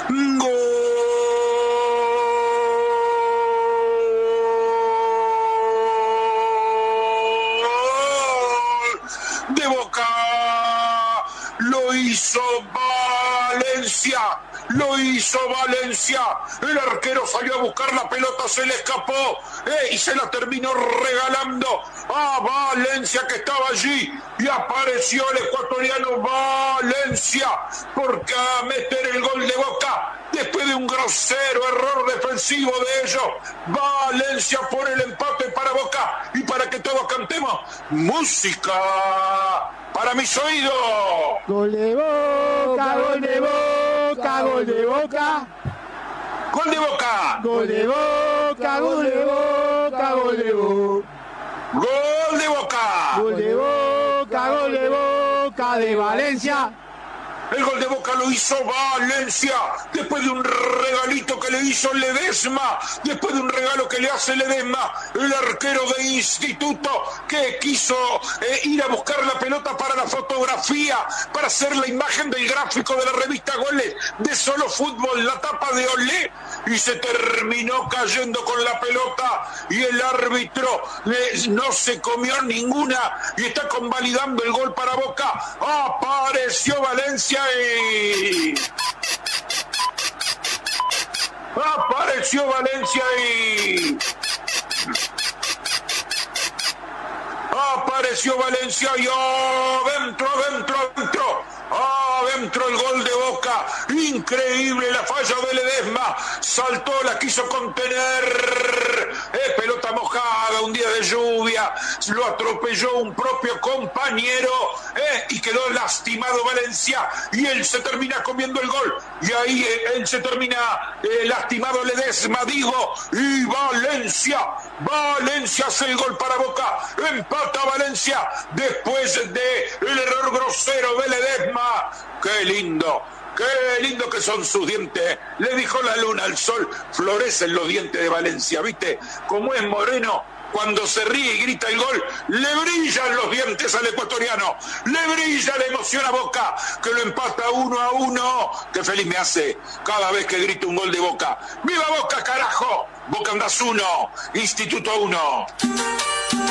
De Boca, lo hizo Valencia, el arquero salió a buscar la pelota, se le escapó y se la terminó regalando a Valencia, que estaba allí, y apareció el ecuatoriano Valencia porque a meter el gol de Boca después de un grosero error defensivo de ellos. Valencia por el empate para Boca, y para que todos cantemos música para mis oídos. Gol de Boca, gol de Boca, gol de Boca. Gol de Boca. Gol de Boca, gol de Boca, gol de Boca. Gol de Boca. Gol de Boca, gol de Boca de Valencia. El gol de Boca lo hizo Valencia después de un regalito que le hizo Ledesma, después de un regalo que le hace Ledesma, el arquero de Instituto, que quiso ir a buscar la pelota para la fotografía, para hacer la imagen del gráfico de la revista Goles de Solo Fútbol, la tapa de Olé, y se terminó cayendo con la pelota, y el árbitro no se comió ninguna y está convalidando el gol para Boca. Apareció Valencia y... Apareció Valencia y... Apareció Valencia y adentro el gol de Boca. Increíble la falla de Ledesma. Saltó, la quiso contener. Pelota mojada, un día de lluvia. Lo atropelló un propio compañero y quedó lastimado Valencia. Y él se termina comiendo el gol. Y ahí él se termina lastimado Ledesma, digo. Y Valencia hace el gol para Boca. Empata Valencia después de el error grosero de Ledesma. ¡Qué lindo que son sus dientes! Le dijo la luna al sol, florecen los dientes de Valencia, ¿viste? Como es moreno, cuando se ríe y grita el gol, le brillan los dientes al ecuatoriano, le brilla la emoción a Boca, que lo empata 1-1. ¡Qué feliz me hace cada vez que grito un gol de Boca! ¡Viva Boca, carajo! Boca andás 1, Instituto 1.